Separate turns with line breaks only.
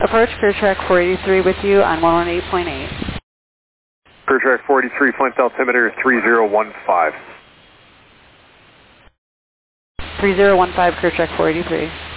Approach Clear Track 483 with you on 118.8.
Clear Track 483, flight altimeter 3015.
3015, Clear Track 483.